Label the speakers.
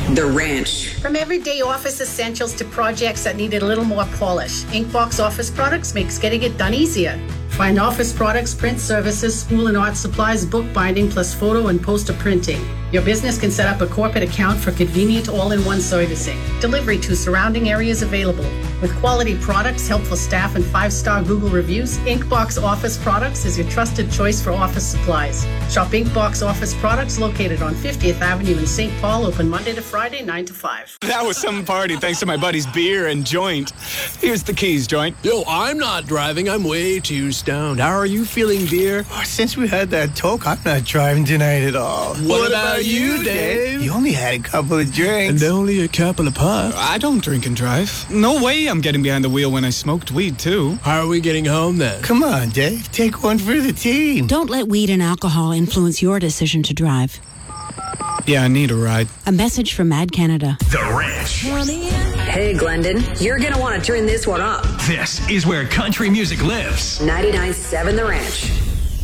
Speaker 1: The Ranch.
Speaker 2: From everyday office essentials to projects that needed a little more polish, Inkbox Office Products makes getting it done easier. Find office products, print services, school and art supplies, bookbinding, plus photo and poster printing. Your business can set up a corporate account for convenient all-in-one servicing. Delivery to surrounding areas available. With quality products, helpful staff, and 5-star Google reviews, Inkbox Office Products is your trusted choice for office supplies. Shop Inkbox Office Products located on 50th Avenue in St. Paul, open Monday to Friday, 9 to 5.
Speaker 3: That was some party thanks to my buddy's beer and joint. Here's the keys, joint.
Speaker 4: Yo, I'm not driving. I'm way too stoned. How are you feeling, dear?
Speaker 5: Oh, since we had that talk, I'm not driving tonight at all.
Speaker 4: What about you, Dave?
Speaker 5: You only had a couple of drinks.
Speaker 4: And only a couple of puffs.
Speaker 3: I don't drink and drive. No way I'm getting behind the wheel when I smoked weed, too.
Speaker 4: How are we getting home, then?
Speaker 5: Come on, Dave. Take one for the team.
Speaker 6: Don't let weed and alcohol influence your decision to drive.
Speaker 3: Yeah, I need a ride.
Speaker 6: A message from Mad Canada.
Speaker 7: The Ranch.
Speaker 1: Hey, Glendon, you're going to want to turn this one up.
Speaker 7: This is where country music lives.
Speaker 1: 99.7 The Ranch.